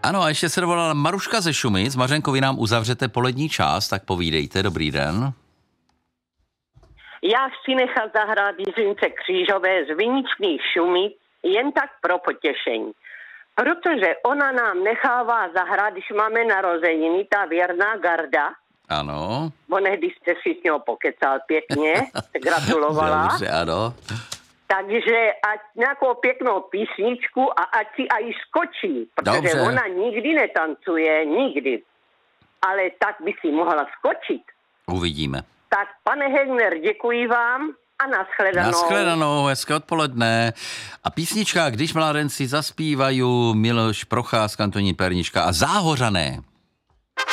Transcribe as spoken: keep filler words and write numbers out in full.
Ano, a ještě se dovolala Maruška ze Šumic. Mařenko, vy nám uzavřete polední část, tak povídejte. Dobrý den. Já chci nechat zahrát Jiřince Křížové z Viničných Šumic jen tak pro potěšení. Protože ona nám nechává zahrát, když máme narozeniny, ta věrná garda. Ano. Onehdy jste si s něho pokecal pěkně, gratulovala. Dobře, ano. Takže ať nějakou pěknou písničku a ať si aj skočí, protože Dobře. ona nikdy netancuje, nikdy. Ale tak by si mohla skočit. Uvidíme. Tak, pane Hegner, děkuji vám a nashledanou. Nashledanou, hezké odpoledne. A písnička Když mládenci zaspívají, Miloš Procházka, Antonín Pernička a Záhořané.